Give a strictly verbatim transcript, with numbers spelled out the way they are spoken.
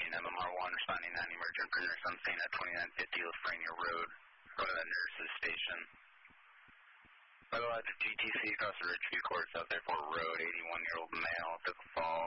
nine, M M R one, responding nine, emergent for nurse on scene at twenty-nine fifty Lafrenia Road. Go to the nurse's station. Otherwise, the G T C across the Ridgeview Court, South Airport Road, eighty-one-year-old male, took a fall,